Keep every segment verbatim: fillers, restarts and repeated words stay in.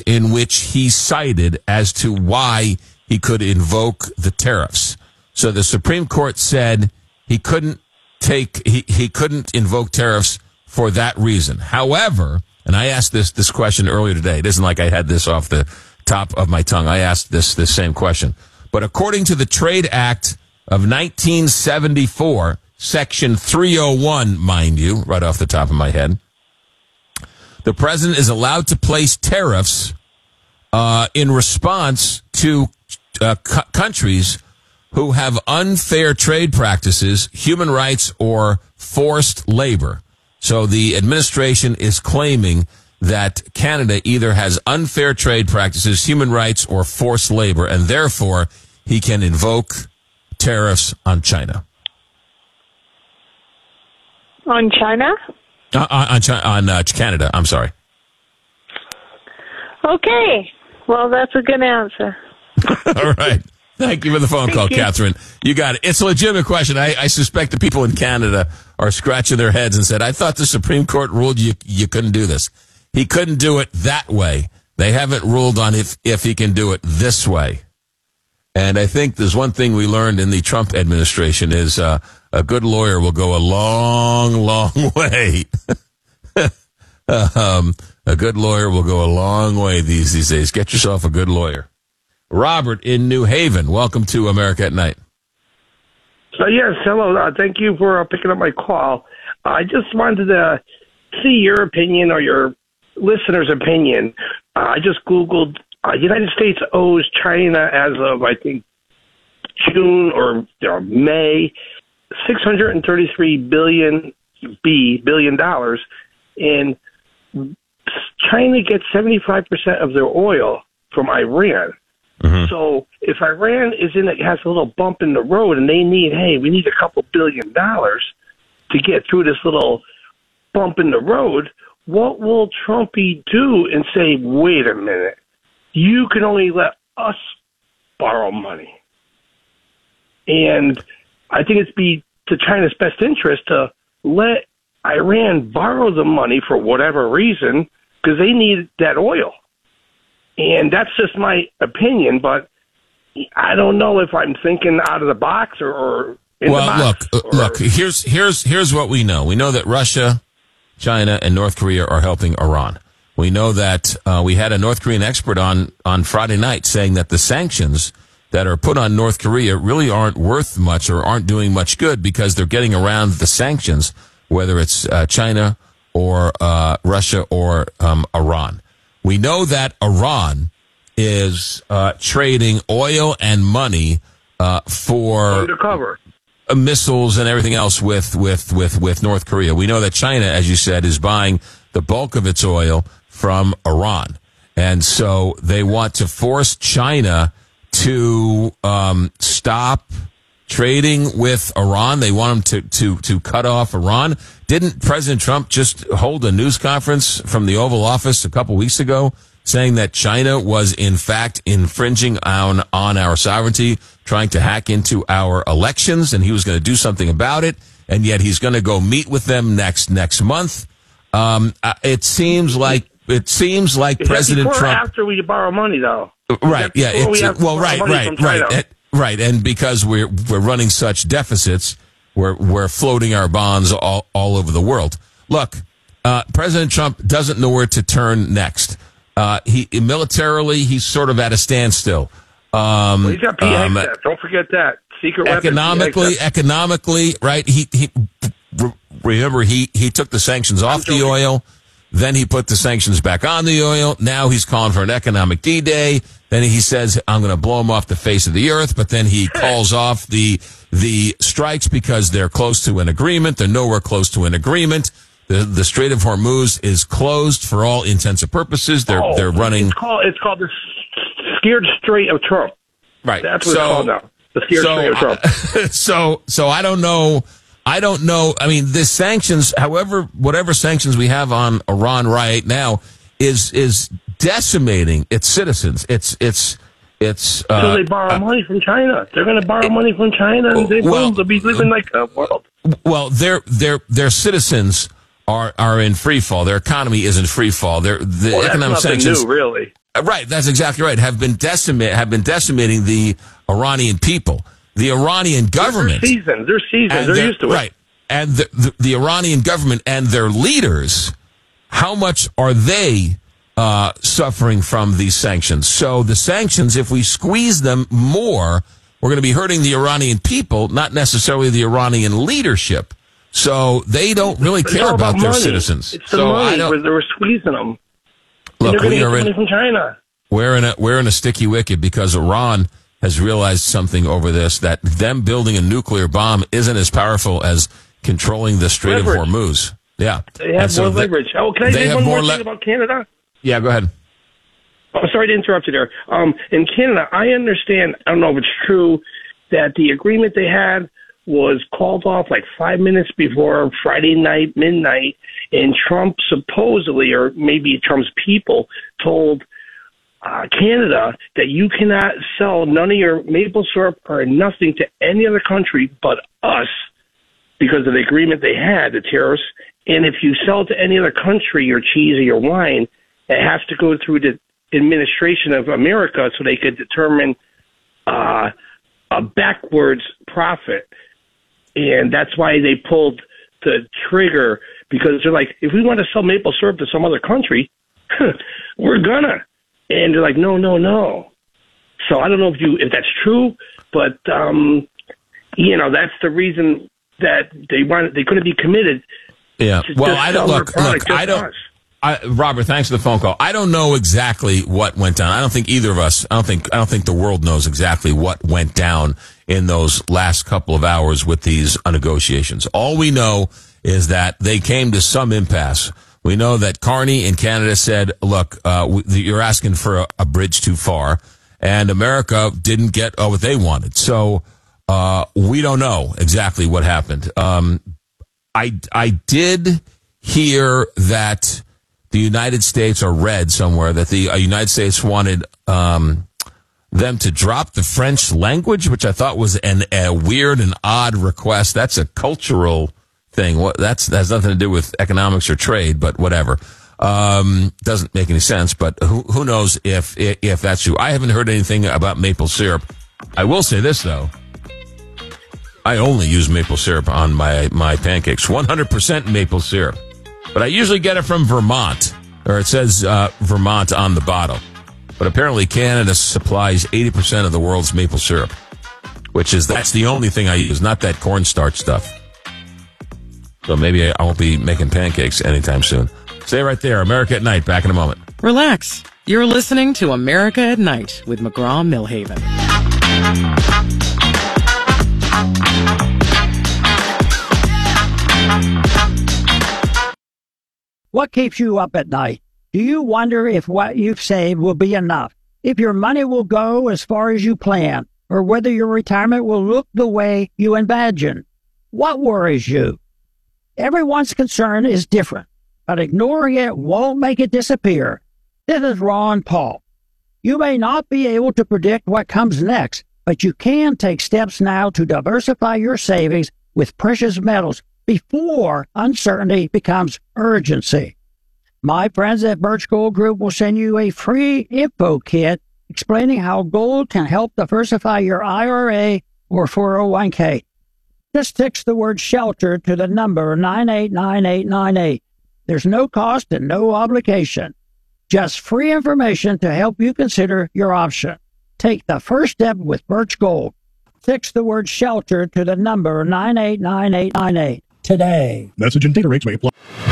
in which he cited as to why he could invoke the tariffs. So the Supreme Court said he couldn't take he, he couldn't invoke tariffs for that reason. However, and I asked this this question earlier today. It isn't like I had this off the top of my tongue. I asked this this same question. But according to the Trade Act of nineteen seventy-four, Section three oh one, mind you, right off the top of my head, the president is allowed to place tariffs uh, in response to uh, c- countries who have unfair trade practices, human rights, or forced labor. So the administration is claiming that Canada either has unfair trade practices, human rights, or forced labor, and therefore he can invoke tariffs on China. On China? Uh, on China, on uh, Canada, I'm sorry. Okay. Well, that's a good answer. All right. Thank you for the phone Thank call, you. Catherine. You got it. It's a legitimate question. I, I suspect the people in Canada are scratching their heads and said, I thought the Supreme Court ruled you you couldn't do this. He couldn't do it that way. They haven't ruled on if, if he can do it this way. And I think there's one thing we learned in the Trump administration is uh, a good lawyer will go a long, long way. um, a good lawyer will go a long way these, these days. Get yourself a good lawyer. Robert in New Haven, welcome to America at Night. So, yes, hello. Uh, thank you for uh, picking up my call. Uh, I just wanted to see your opinion or your listeners' opinion. Uh, I just Googled uh, United States owes China as of, I think, June or, or May, six hundred thirty-three billion B, billion dollars. And China gets seventy-five percent of their oil from Iran. Mm-hmm. So if Iran is in it, has a little bump in the road and they need, hey, we need a couple billion dollars to get through this little bump in the road, what will Trumpy do and say, wait a minute, you can only let us borrow money? And I think it's be to China's best interest to let Iran borrow the money for whatever reason because they need that oil. And that's just my opinion, but I don't know if I'm thinking out of the box or, or in well, the box. look, or, look. Here's here's here's what we know. We know that Russia, China, and North Korea are helping Iran. We know that uh, we had a North Korean expert on on Friday night saying that the sanctions that are put on North Korea really aren't worth much or aren't doing much good because they're getting around the sanctions, whether it's uh, China or uh, Russia or um, Iran. We know that Iran is uh, trading oil and money uh, for undercover uh, missiles and everything else with, with, with, with North Korea. We know that China, as you said, is buying the bulk of its oil from Iran. And so they want to force China to um, stop trading with Iran. They want them to, to, to cut off Iran. Didn't President Trump just hold a news conference from the Oval Office a couple weeks ago saying that China was in fact infringing on, on our sovereignty, trying to hack into our elections, and he was going to do something about it, and yet he's going to go meet with them next next month. Um, uh, it seems like it seems like Is President that before Trump. Or after we borrow money, though. Right? Yeah. It's, We have well, right, right, right, and, right. And because we're we're running such deficits, we're we're floating our bonds all all over the world. Look, uh, President Trump doesn't know where to turn next. Uh, he militarily, he's sort of at a standstill. Um, well, he's got P um, X. Don't forget that secret economically, weapons. economically, right? He he. Remember, he he took the sanctions off the oil. Then he put the sanctions back on the oil. Now he's calling for an economic D-Day. Then he says, I'm going to blow them off the face of the earth. But then he calls off the the strikes because they're close to an agreement. They're nowhere close to an agreement. The the Strait of Hormuz is closed for all intents and purposes. They're oh, they're running. It's called it's called the Scared Strait of Trump. Right. That's what so, it's called now. The Scared so, Strait of Trump. so so I don't know. I don't know. I mean, the sanctions, however, whatever sanctions we have on Iran right now, is is decimating its citizens. It's it's it's. Uh, so they borrow uh, money from China. They're going to borrow money from China, and they well, boom, they'll be living like a world. Well, their their their citizens are are in free fall. Their economy is in free fall. Their the well, economic that's nothing sanctions. New, really. Right, that's exactly right. Have been decimate, have been decimating the Iranian people. The Iranian government. They're seasoned. They're seasoned. They're used to it. Right. And the, the, the Iranian government and their leaders, how much are they uh, suffering from these sanctions? So the sanctions, if we squeeze them more, we're going to be hurting the Iranian people, not necessarily the Iranian leadership. So they don't really It's care all about, about their money. citizens. It's the so money I don't, where they were squeezing them. look, and we they're are going to in, from China. we're in a we're in a sticky wicket because Iran has realized something over this, that them building a nuclear bomb isn't as powerful as controlling the Strait Leverage. of Hormuz. Yeah. They have And so more they- leverage. Oh, can I they say have one more more thing le- about Canada? Yeah, go ahead. Oh, sorry to interrupt you there. Um, in Canada, I understand, I don't know if it's true, that the agreement they had was called off like five minutes before Friday night, midnight, and Trump supposedly, or maybe Trump's people, told uh, Canada that you cannot sell none of your maple syrup or nothing to any other country but us because of the agreement they had, the tariffs. And if you sell to any other country, your cheese or your wine, it has to go through the administration of America so they could determine uh, a backwards profit. And that's why they pulled the trigger, because they're like, if we want to sell maple syrup to some other country, we're gonna. And they're like, no, no, no. So I don't know if you if that's true, but um, you know, that's the reason that they want they couldn't be committed. Yeah. to Well, just I don't sell look. their product Look, I just don't. us. I, Robert, thanks for the phone call. I don't know exactly what went down. I don't think either of us. I don't think. I don't think the world knows exactly what went down in those last couple of hours with these negotiations. All we know is that they came to some impasse. We know that Carney in Canada said, "Look, uh, w- you're asking for a, a bridge too far," and America didn't get uh, what they wanted. So uh, we don't know exactly what happened. Um, I I did hear that the United States, or read somewhere that the uh, United States wanted um, them to drop the French language, which I thought was an, a weird and odd request. That's a cultural thing. What that's that has nothing to do with economics or trade, but whatever. Um, doesn't make any sense. But who who knows if if that's true? I haven't heard anything about maple syrup. I will say this though. I only use maple syrup on my, my pancakes. one hundred percent maple syrup. But I usually get it from Vermont, or it says uh, Vermont on the bottle. But apparently Canada supplies eighty percent of the world's maple syrup, which is, that's the only thing I use, not that cornstarch stuff. So maybe I won't be making pancakes anytime soon. Stay right there. America at Night. Back in a moment. Relax. You're listening to America at Night with McGraw-Millhaven. What keeps you up at night? Do you wonder if what you've saved will be enough? If your money will go as far as you plan? Or whether your retirement will look the way you imagine? What worries you? Everyone's concern is different, but ignoring it won't make it disappear. This is Ron Paul. You may not be able to predict what comes next, but you can take steps now to diversify your savings with precious metals before uncertainty becomes urgency. My friends at Birch Gold Group will send you a free info kit explaining how gold can help diversify your I R A or four oh one k. Just text the word SHELTER to the number nine eight nine eight nine eight. There's no cost and no obligation. Just free information to help you consider your option. Take the first step with Birch Gold. Text the word SHELTER to the number nine eight nine eight nine eight today. Message and data rates may apply.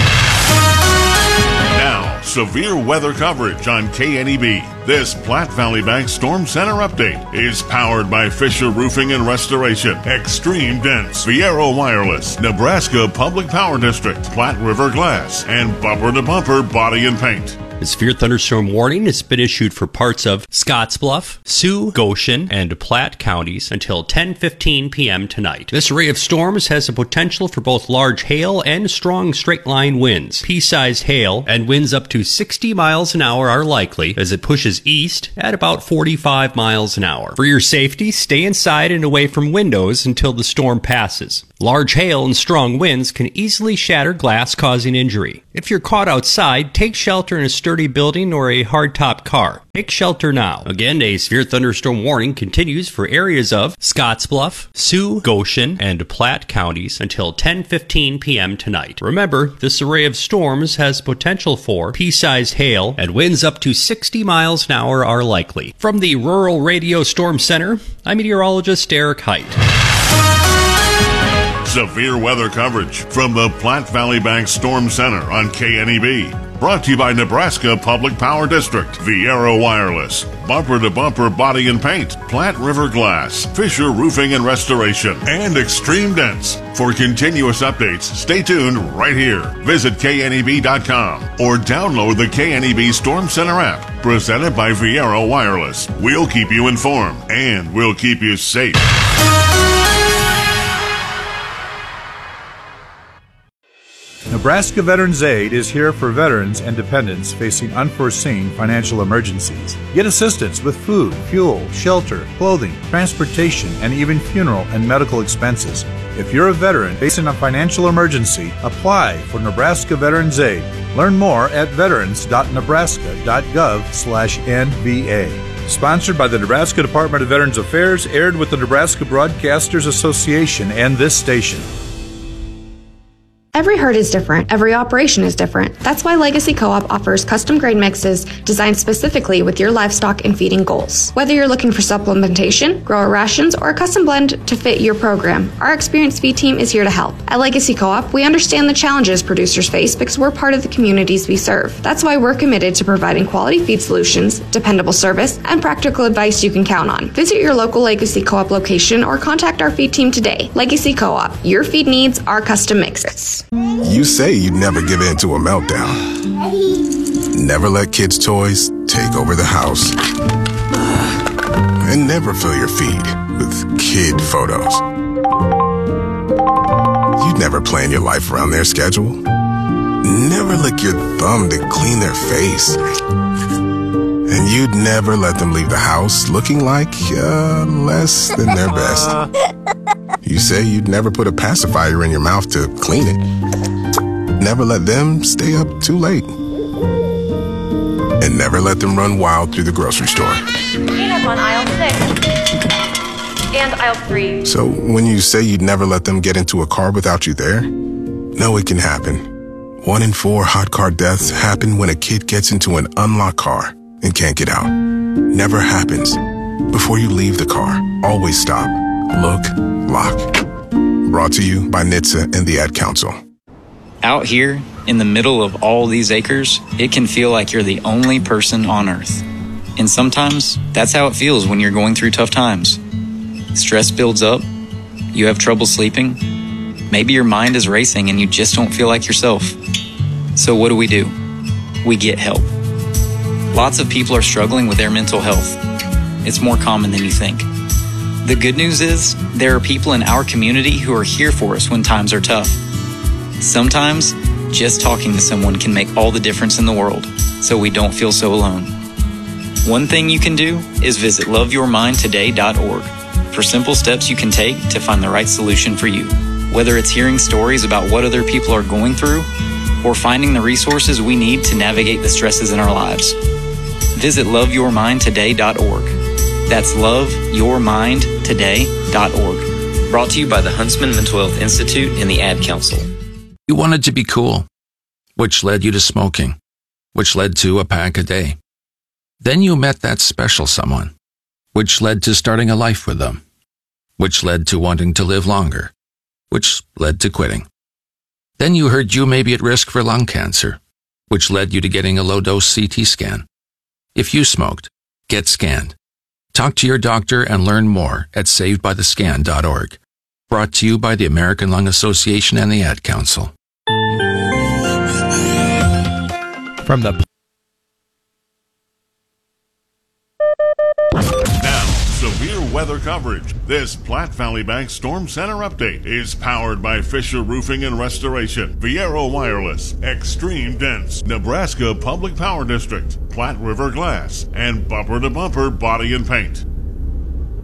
Now, severe weather coverage on K N E B. This Platte Valley Bank Storm Center update is powered by Fisher Roofing and Restoration, Extreme Dense, Viero Wireless, Nebraska Public Power District, Platte River Glass, and Bumper to Bumper Body and Paint. A severe thunderstorm warning has been issued for parts of Scottsbluff, Sioux, Goshen, and Platte counties until ten fifteen p.m. tonight. This array of storms has the potential for both large hail and strong straight-line winds. Pea-sized hail and winds up to sixty miles an hour are likely as it pushes east at about forty-five miles an hour. For your safety, stay inside and away from windows until the storm passes. Large hail and strong winds can easily shatter glass, causing injury. If you're caught outside, take shelter in a sturdy building or a hardtop car. Take shelter now. Again, a severe thunderstorm warning continues for areas of Scottsbluff, Sioux, Goshen, and Platte counties until ten fifteen p.m. tonight. Remember, this array of storms has potential for pea-sized hail, and winds up to sixty miles an hour are likely. From the Rural Radio Storm Center, I'm meteorologist Eric Height. Severe weather coverage from the Platte Valley Bank Storm Center on K N E B. Brought to you by Nebraska Public Power District, Viero Wireless, Bumper to Bumper Body and Paint, Platte River Glass, Fisher Roofing and Restoration, and Extreme Dents. For continuous updates, stay tuned right here. Visit K N E B dot com or download the K N E B Storm Center app, presented by Viero Wireless. We'll keep you informed and we'll keep you safe. Nebraska Veterans Aid is here for veterans and dependents facing unforeseen financial emergencies. Get assistance with food, fuel, shelter, clothing, transportation, and even funeral and medical expenses. If you're a veteran facing a financial emergency, apply for Nebraska Veterans Aid. Learn more at veterans dot nebraska dot gov slash N V A. Sponsored by the Nebraska Department of Veterans Affairs, aired with the Nebraska Broadcasters Association and this station. Every herd is different. Every operation is different. That's why Legacy Co-op offers custom grade mixes designed specifically with your livestock and feeding goals. Whether you're looking for supplementation, grower rations, or a custom blend to fit your program, our experienced feed team is here to help. At Legacy Co-op, we understand the challenges producers face because we're part of the communities we serve. That's why we're committed to providing quality feed solutions, dependable service, and practical advice you can count on. Visit your local Legacy Co-op location or contact our feed team today. Legacy Co-op, your feed needs, our custom mixes. You say you'd never give in to a meltdown. Never let kids' toys take over the house. And never fill your feed with kid photos. You'd never plan your life around their schedule. Never lick your thumb to clean their face. And you'd never let them leave the house looking like uh, less than their best. You say you'd never put a pacifier in your mouth to clean it. Never let them stay up too late. And never let them run wild through the grocery store. Peanuts on aisle six. And aisle three. So when you say you'd never let them get into a car without you there, no, it can happen. One in four hot car deaths happen when a kid gets into an unlocked car and can't get out. Never happens. Before you leave the car, always stop, look, lock. Brought to you by N H T S A and the Ad Council. Out here, in the middle of all these acres, it can feel like you're the only person on Earth. And sometimes, that's how it feels when you're going through tough times. Stress builds up, you have trouble sleeping, maybe your mind is racing and you just don't feel like yourself. So what do we do? We get help. Lots of people are struggling with their mental health. It's more common than you think. The good news is, there are people in our community who are here for us when times are tough. Sometimes, just talking to someone can make all the difference in the world, so we don't feel so alone. One thing you can do is visit love your mind today dot org for simple steps you can take to find the right solution for you. Whether it's hearing stories about what other people are going through, or finding the resources we need to navigate the stresses in our lives. Visit love your mind today dot org. That's love your mind today dot org. Brought to you by the Huntsman Mental Health Institute and the Ad Council. You wanted to be cool, which led you to smoking, which led to a pack a day. Then you met that special someone, which led to starting a life with them, which led to wanting to live longer, which led to quitting. Then you heard you may be at risk for lung cancer, which led you to getting a low-dose C T scan. If you smoked, get scanned. Talk to your doctor and learn more at saved by the scan dot org. Brought to you by the American Lung Association and the Ad Council. From the Now, severe weather coverage. This Platte Valley Bank Storm Center update is powered by Fisher Roofing and Restoration, Viero Wireless, Extreme Dents, Nebraska Public Power District, Platte River Glass, and Bumper to Bumper Body and Paint.